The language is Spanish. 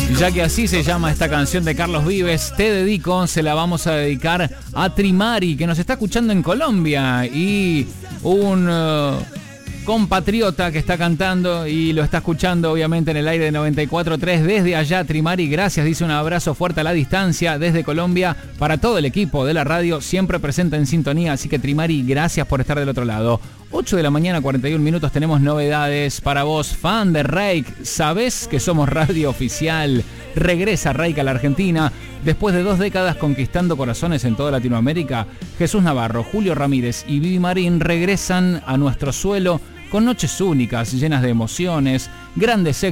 Ya que así se llama esta canción de Carlos Vives, Te Dedico, se la vamos a dedicar a Trimari, que nos está escuchando en Colombia, y un compatriota que está cantando y lo está escuchando obviamente en el aire de 94.3 desde allá. Trimari, gracias, dice, un abrazo fuerte a la distancia desde Colombia para todo el equipo de la radio, siempre presente en sintonía, así que Trimari, gracias por estar del otro lado. 8 de la mañana, 41 minutos, tenemos novedades para vos, fan de Reik. ¿Sabés que somos radio oficial? Regresa Reik a la Argentina. Después de 2 décadas conquistando corazones en toda Latinoamérica, Jesús Navarro, Julio Ramírez y Vivi Marín regresan a nuestro suelo con noches únicas, llenas de emociones, grandes éxitos